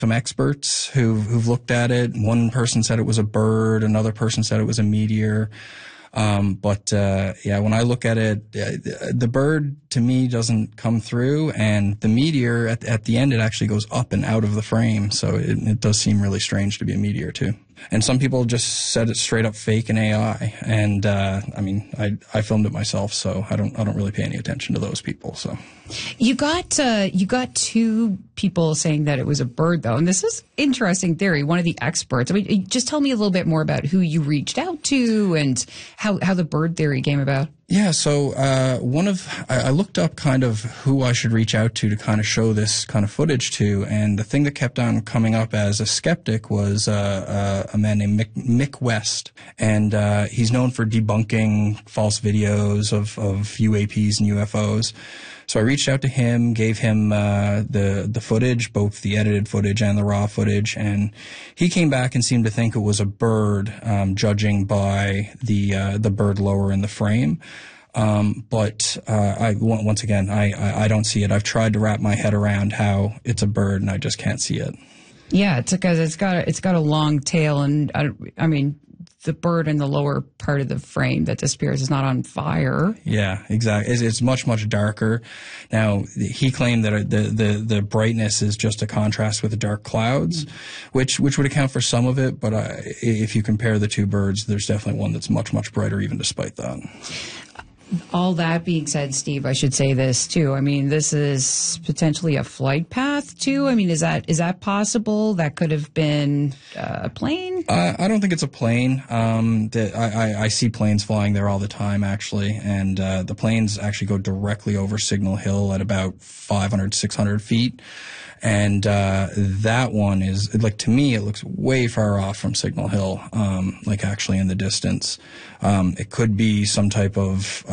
some experts who've looked at it. One person said it was a bird. Another person said it was a meteor. But when I look at it, the bird to me doesn't come through, and the meteor at the end, it actually goes up and out of the frame. So it does seem really strange to be a meteor too. And some people just said it's straight up fake and AI. And, I filmed it myself, so I don't really pay any attention to those people. So you got two people saying that it was a bird, though. And this is interesting theory. One of the experts. I mean, just tell me a little bit more about who you reached out to and how the bird theory came about. Yeah, so I looked up kind of who I should reach out to kind of show this kind of footage to, and the thing that kept on coming up as a skeptic was a man named Mick West, and he's known for debunking false videos of UAPs and UFOs. So I reached out to him, gave him the footage, both the edited footage and the raw footage, and he came back and seemed to think it was a bird, judging by the bird lower in the frame. But once again, I don't see it. I've tried to wrap my head around how it's a bird, and I just can't see it. Yeah, it's because it's got a long tail, and I mean, the bird in the lower part of the frame that disappears is not on fire. Yeah, exactly. It's much, much darker. Now, he claimed that the brightness is just a contrast with the dark clouds, which would account for some of it. But if you compare the two birds, there's definitely one that's much, much brighter even despite that. All that being said, Steve, I should say this too. I mean, this is potentially a flight path too. I mean, is that possible? That could have been a plane? I don't think it's a plane. I see planes flying there all the time, actually, and the planes actually go directly over Signal Hill at about 500, 600 feet. And that one is, like, to me, it looks way far off from Signal Hill, like actually in the distance. It could be some type of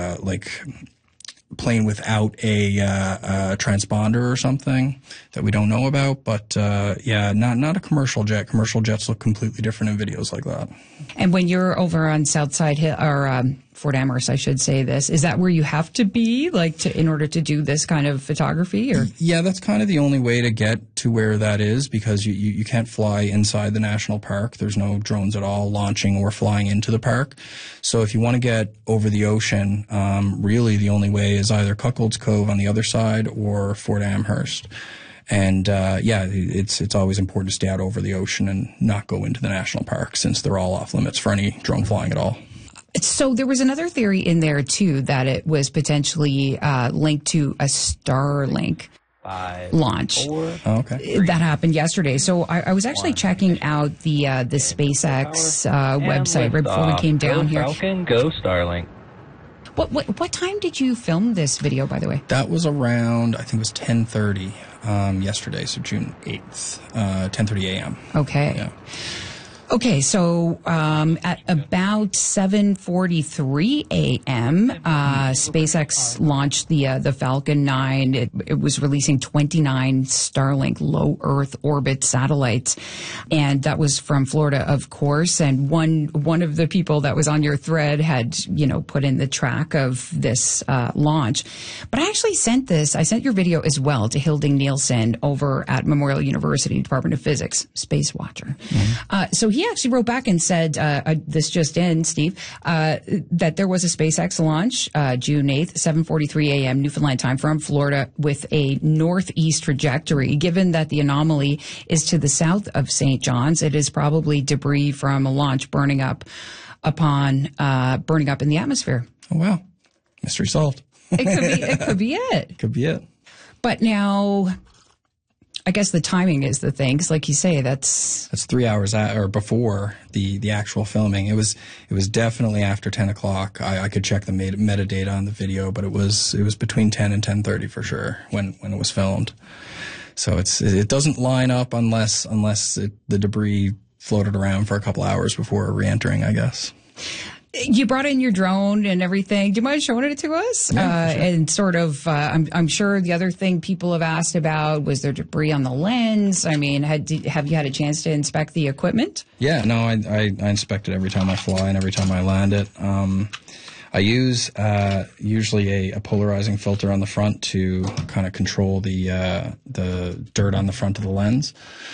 plane without a transponder or something that we don't know about. But not a commercial jet. Commercial jets look completely different in videos like that. And when you're over on Southside Hill or Fort Amherst, I should say this, is that where you have to be, in order to do this kind of photography? Or? Yeah, that's kind of the only way to get to where that is, because you can't fly inside the national park. There's no drones at all launching or flying into the park. So if you want to get over the ocean, really the only way is either Cuckold's Cove on the other side or Fort Amherst. And it's always important to stay out over the ocean and not go into the national park, since they're all off limits for any drone flying at all. So there was another theory in there, too, that it was potentially linked to a Starlink launch. Oh, okay. That happened yesterday. So I was actually checking out the SpaceX website right before we came down here. Falcon, go Starlink. What time did you film this video, by the way? That was around, I think it was 10:30 yesterday, so June 8th, 10:30 a.m. Okay. Yeah. Okay, so at about 7:43 a.m., SpaceX launched the Falcon 9. It was releasing 29 Starlink low Earth orbit satellites, and that was from Florida, of course. And one of the people that was on your thread had put in the track of this launch. But I actually sent your video as well to Hilding Nielsen over at Memorial University Department of Physics, Space Watcher. Mm-hmm. So he actually wrote back and said, this just in, Steve, that there was a SpaceX launch, June 8th, 7:43 a.m. Newfoundland time from Florida with a northeast trajectory. Given that the anomaly is to the south of St. John's, it is probably debris from a launch burning up in the atmosphere. Oh, wow. Mystery solved. It could be it. Could be it. But now, I guess the timing is the thing, because like you say, that's 3 hours or before the actual filming. It was definitely after 10 o'clock. I could check the metadata on the video, but it was between 10 and 10:30 for sure when it was filmed. So it doesn't line up unless the debris floated around for a couple hours before re-entering, I guess. You brought in your drone and everything. Do you mind showing it to us? Yeah, sure. And sort of, I'm sure the other thing people have asked about was there debris on the lens. I mean, have you had a chance to inspect the equipment? Yeah, no, I inspect it every time I fly and every time I land it. I use usually a polarizing filter on the front to kind of control the dirt on the front of the lens.